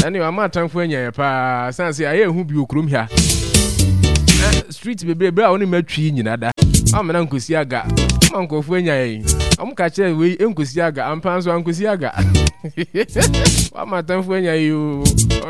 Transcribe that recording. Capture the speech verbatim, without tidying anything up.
Anyway, I'm not for any pa sansi aye hu bi okrum hia. Street bebre bra oni matwi nyinada. Amana nkosi aga. Mankofo anya yin. Am ka kire we enkosi aga ampa nso ankosi aga. Wa matamfo anya yo.